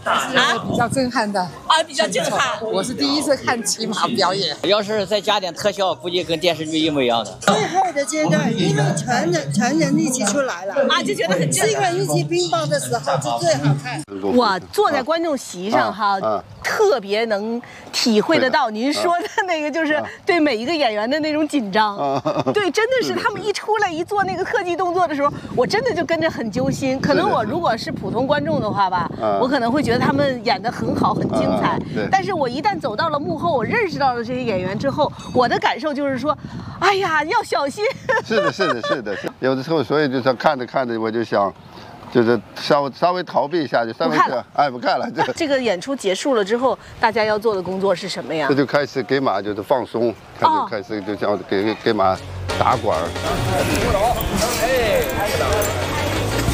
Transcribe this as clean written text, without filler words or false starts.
比较震撼的啊，比较震撼。 我是第一次看骑马表演， 要是再加点特效，估计跟电视剧一模一样的。 最后的阶段，因为全人一起出来了啊，就觉得很震撼。 四个人一起冰雹的时候是最好看。 我坐在观众席上哈，特别能体会得到您说的那个，就是对每一个演员的那种紧张。对，真的是他们一出来一做那个特技动作的时候，我真的就跟着很揪心。可能我如果是普通观众的话吧，我可能会觉得他们演得很好，很精彩。但是我一旦走到了幕后，我认识到了这些演员之后，我的感受就是说，哎呀，要小心。 是的，有的时候，所以就是看着，我就想，就是稍微逃避一下，就稍微不看了。 这个演出结束了之后，大家要做的工作是什么呀？ 这就开始给马就是放松，开始就像给马打滚儿。